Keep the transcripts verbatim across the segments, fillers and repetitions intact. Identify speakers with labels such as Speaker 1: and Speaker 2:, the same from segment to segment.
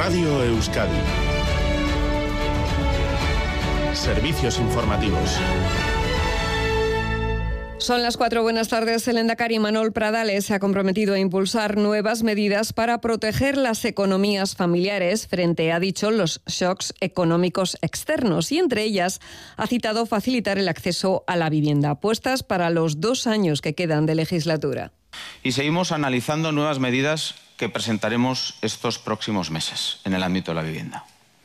Speaker 1: Radio Euskadi. Servicios informativos.
Speaker 2: Son las cuatro. Buenas tardes. El lehendakari Imanol Pradales se ha comprometido a impulsar nuevas medidas para proteger las economías familiares frente, ha dicho, los shocks económicos externos, y entre ellas ha citado facilitar el acceso a la vivienda, apuestas para los dos años que quedan de legislatura.
Speaker 3: Y seguimos analizando nuevas medidas que presentaremos estos próximos meses en el ámbito de la vivienda.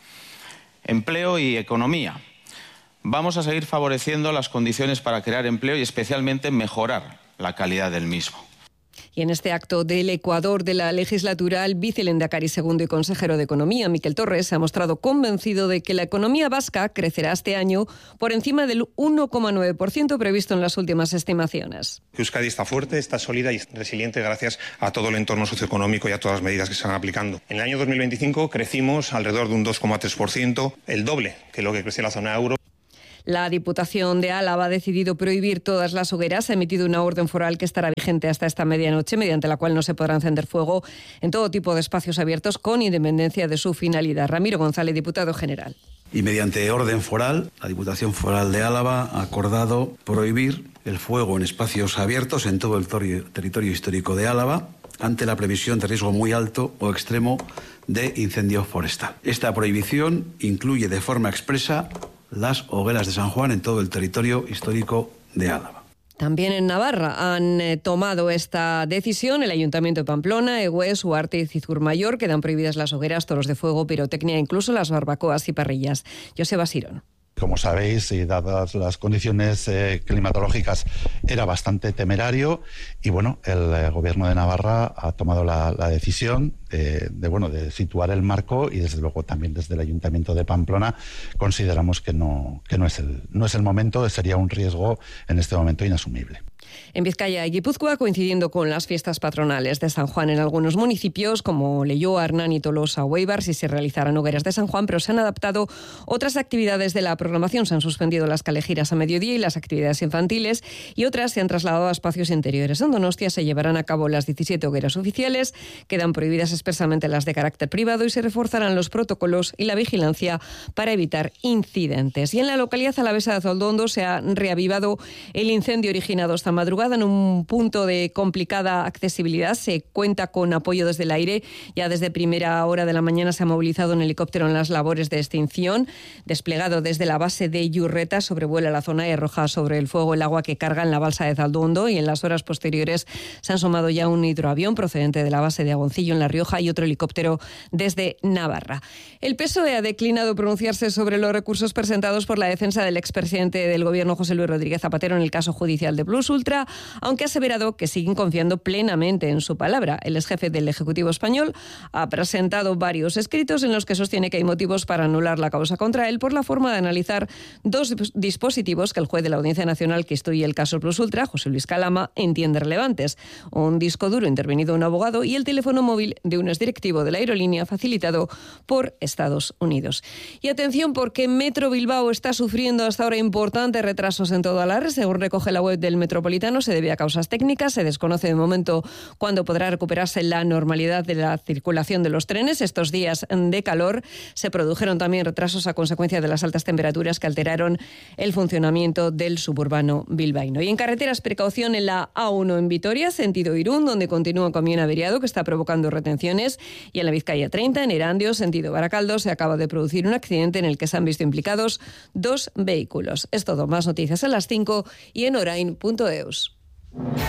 Speaker 3: Empleo y economía. Vamos a seguir favoreciendo las condiciones para crear empleo y especialmente mejorar la calidad del mismo.
Speaker 2: Y en este acto del Ecuador de la legislatura, el vicelehendakari segundo y consejero de Economía, Miquel Torres, se ha mostrado convencido de que la economía vasca crecerá este año por encima del uno coma nueve por ciento previsto en las últimas estimaciones.
Speaker 4: Euskadi está fuerte, está sólida y resiliente gracias a todo el entorno socioeconómico y a todas las medidas que se están aplicando. En el año dos mil veinticinco crecimos alrededor de un dos coma tres por ciento, el doble que lo que creció la zona euro.
Speaker 2: La Diputación de Álava ha decidido prohibir todas las hogueras. Ha emitido una orden foral que estará vigente hasta esta medianoche, mediante la cual no se podrá encender fuego en todo tipo de espacios abiertos con independencia de su finalidad. Ramiro González, diputado general.
Speaker 5: Y mediante orden foral, la Diputación Foral de Álava ha acordado prohibir el fuego en espacios abiertos en todo el territorio histórico de Álava ante la previsión de riesgo muy alto o extremo de incendio forestal. Esta prohibición incluye de forma expresa las hogueras de San Juan en todo el territorio histórico de Álava.
Speaker 2: También en Navarra han eh, tomado esta decisión el Ayuntamiento de Pamplona, Egués, Huarte y Cizurmayor. Quedan prohibidas las hogueras, toros de fuego, pirotecnia, incluso las barbacoas y parrillas. Joseba Sirón.
Speaker 6: Como sabéis, y dadas las condiciones eh, climatológicas, era bastante temerario y bueno, el eh, Gobierno de Navarra ha tomado la, la decisión de, de, bueno, de situar el marco y desde luego también desde el Ayuntamiento de Pamplona consideramos que no, que no es el, no es el momento, sería un riesgo en este momento inasumible.
Speaker 2: En Vizcaya y Guipúzcoa, coincidiendo con las fiestas patronales de San Juan en algunos municipios como Leioa, Hernani, Tolosa o Eibar, si se realizarán hogueras de San Juan, pero se han adaptado otras actividades de la programación. Se han suspendido las calejiras a mediodía y las actividades infantiles, y otras se han trasladado a espacios interiores. En Donostia se llevarán a cabo las diecisiete hogueras oficiales, quedan prohibidas expresamente las de carácter privado y se reforzarán los protocolos y la vigilancia para evitar incidentes. Y en la localidad alavesa de Zaldondo se ha reavivado el incendio originado esta madrugada en un punto de complicada accesibilidad. Se cuenta con apoyo desde el aire. Ya desde primera hora de la mañana se ha movilizado un helicóptero en las labores de extinción. Desplegado desde la base de Yurreta, sobrevuela la zona y arroja sobre el fuego el agua que carga en la balsa de Zaldondo, y en las horas posteriores se han sumado ya un hidroavión procedente de la base de Agoncillo en La Rioja y otro helicóptero desde Navarra. El P S O E ha declinado pronunciarse sobre los recursos presentados por la defensa del expresidente del Gobierno, José Luis Rodríguez Zapatero, en el caso judicial de Plus Ultra, aunque ha aseverado que siguen confiando plenamente en su palabra. El exjefe del Ejecutivo español ha presentado varios escritos en los que sostiene que hay motivos para anular la causa contra él por la forma de analizar dos dispositivos que el juez de la Audiencia Nacional que instruye el caso Plus Ultra, José Luis Calama, entiende relevantes: un disco duro intervenido de un abogado y el teléfono móvil de un exdirectivo de la aerolínea facilitado por Estados Unidos. Y atención, porque Metro Bilbao está sufriendo hasta ahora importantes retrasos en toda la red. Según recoge la web del Metropolitano, se debe a causas técnicas. Se desconoce de momento cuándo podrá recuperarse la normalidad de la circulación de los trenes. Estos días de calor se produjeron también retrasos a consecuencia de las altas temperaturas que alteraron el funcionamiento del suburbano bilbaíno. Y en carreteras, precaución en la A uno en Vitoria, sentido Irún, donde continúa un camión averiado que está provocando retenciones, y en la Vizcaya treinta, en Erandio, sentido Baracaldo, se acaba de producir un accidente en el que se han visto implicados dos vehículos. Es todo. Más noticias a las cinco y en orain punto eus.